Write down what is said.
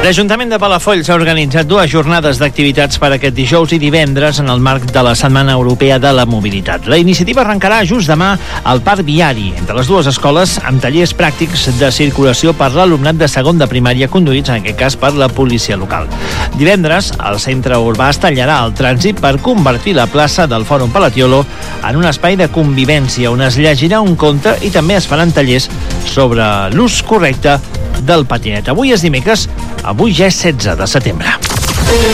L'Ajuntament de Palafolls ha organitzat 2 jornades d'activitats per aquest dijous i divendres en el marc de la Setmana Europea de la Mobilitat. La iniciativa arrencarà just demà al Parc Viari, entre les 2 escoles, amb tallers pràctics de circulació per l'alumnat de segon de primària conduïts, en aquest cas, per la policia local. Divendres, el centre urbà es tallarà el trànsit per convertir la plaça del Fòrum Palatiolo en un espai de convivència on es llegirà un conte i també es faran tallers sobre l'ús correcte del patinet. Avui és dimecres, avui ja és 16 de setembre.